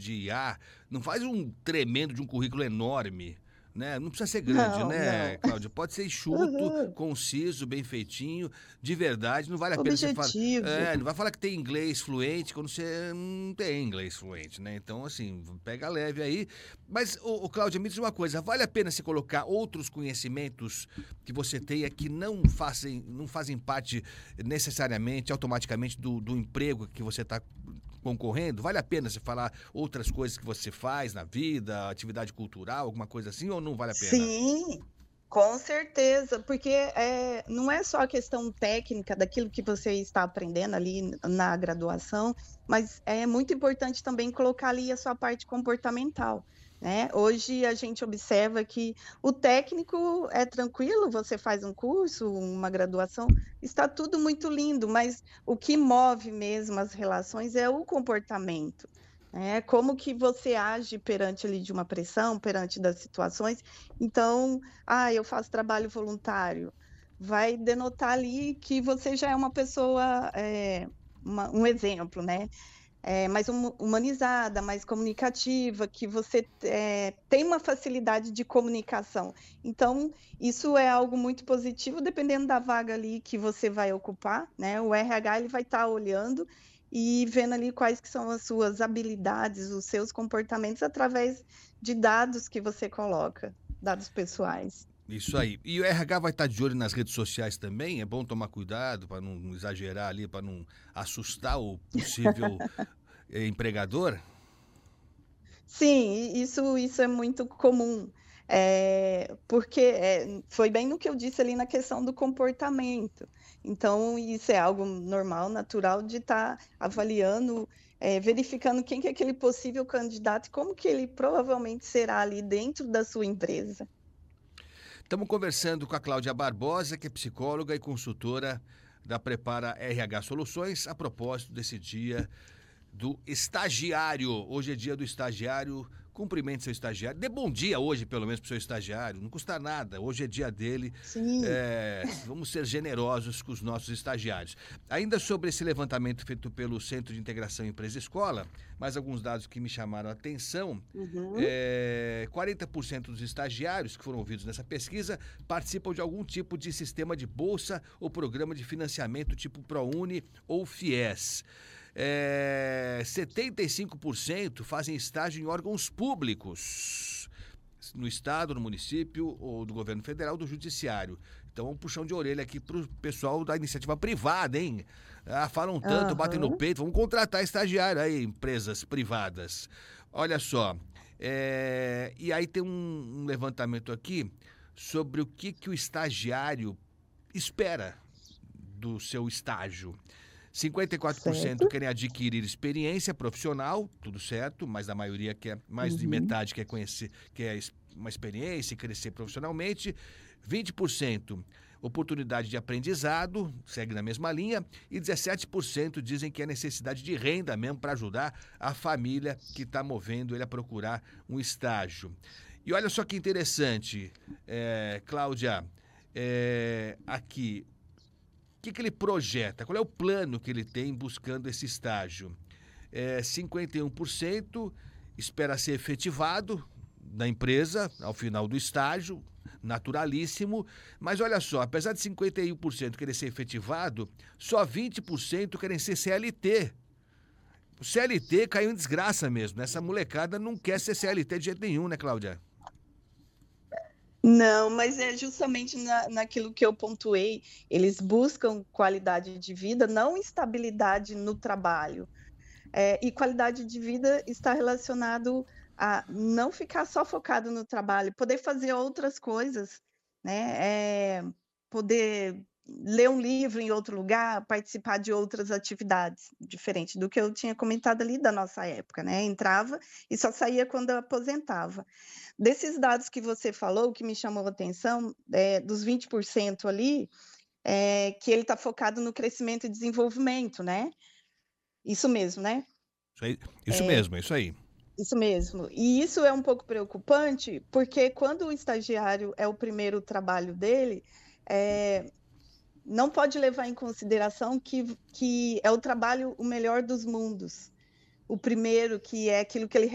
de IA, não faz um tremendo de um currículo enorme, né? Não precisa ser grande, Não, né, não. Cláudia? Pode ser enxuto, Aham. conciso, bem feitinho, de verdade. Não vale a pena você falar. Objetivo. Não vai falar que tem inglês fluente quando você não tem inglês fluente, né? Então, assim, pega leve aí. Mas, Cláudia, me diz uma coisa: vale a pena você colocar outros conhecimentos que você tenha que não fazem parte necessariamente, automaticamente, do emprego que você está concorrendo? Vale a pena você falar outras coisas que você faz na vida, atividade cultural, alguma coisa assim, ou não vale a pena? Sim, com certeza, porque, não é só a questão técnica daquilo que você está aprendendo ali na graduação, mas é muito importante também colocar ali a sua parte comportamental, né. Hoje a gente observa que o técnico é tranquilo, você faz um curso, uma graduação, está tudo muito lindo, mas o que move mesmo as relações é o comportamento, né. Como que você age perante ali de uma pressão, perante das situações. Então, eu faço trabalho voluntário, vai denotar ali que você já é uma pessoa, um exemplo, né, mais humanizada, mais comunicativa, que você, tem uma facilidade de comunicação. Então, isso é algo muito positivo, dependendo da vaga ali que você vai ocupar, né, o RH ele vai estar olhando e vendo ali quais que são as suas habilidades, os seus comportamentos através de dados que você coloca, dados pessoais. Isso aí. E o RH vai estar de olho nas redes sociais também? É bom tomar cuidado para não exagerar ali, para não assustar o possível empregador? Sim, isso é muito comum, porque, foi bem no que eu disse ali na questão do comportamento. Então isso é algo normal, natural de estar avaliando, verificando quem que é aquele possível candidato e como que ele provavelmente será ali dentro da sua empresa. Estamos conversando com a Cláudia Barbosa, que é psicóloga e consultora da Prepara RH Soluções, a propósito desse dia do estagiário. Hoje é dia do estagiário. Cumprimente seu estagiário. Dê bom dia hoje, pelo menos, para o seu estagiário. Não custa nada. Hoje é dia dele. Sim. Vamos ser generosos com os nossos estagiários. Ainda sobre esse levantamento feito pelo Centro de Integração Empresa-Escola, mais alguns dados que me chamaram a atenção. Uhum. 40% dos estagiários que foram ouvidos nessa pesquisa participam de algum tipo de sistema de bolsa ou programa de financiamento tipo ProUni ou FIES. 75% fazem estágio em órgãos públicos, no estado, no município ou do governo federal, do judiciário. Então, um puxão de orelha aqui pro pessoal da iniciativa privada, hein? Falam tanto, batem no Aham. peito, vamos contratar estagiário aí, empresas privadas. Olha só, e aí tem um levantamento aqui sobre o que o estagiário espera do seu estágio. 54% Certo. querem adquirir experiência profissional, tudo certo, mas a maioria quer, mais de Uhum. metade quer conhecer, quer uma experiência e crescer profissionalmente. 20% oportunidade de aprendizado, segue na mesma linha, e 17% dizem que é necessidade de renda mesmo para ajudar a família que está movendo ele a procurar um estágio. E olha só que interessante, Cláudia, aqui, o que ele projeta? Qual é o plano que ele tem buscando esse estágio? 51% espera ser efetivado na empresa ao final do estágio, naturalíssimo. Mas olha só, apesar de 51% querer ser efetivado, só 20% querem ser CLT. O CLT caiu em desgraça mesmo. Essa molecada não quer ser CLT de jeito nenhum, né, Cláudia? Não, mas é justamente naquilo que eu pontuei, eles buscam qualidade de vida, não estabilidade no trabalho. E qualidade de vida está relacionado a não ficar só focado no trabalho, poder fazer outras coisas, né, poder ler um livro em outro lugar, participar de outras atividades, diferente do que eu tinha comentado ali da nossa época, né, entrava e só saía quando aposentava. Desses dados que você falou, o que me chamou a atenção, dos 20% ali, que ele está focado no crescimento e desenvolvimento, né. Isso mesmo, né? Isso mesmo, é isso aí. Isso mesmo. E isso é um pouco preocupante, porque quando o estagiário é o primeiro trabalho dele, eh, não pode levar em consideração que é o trabalho o melhor dos mundos. O primeiro, que é aquilo que ele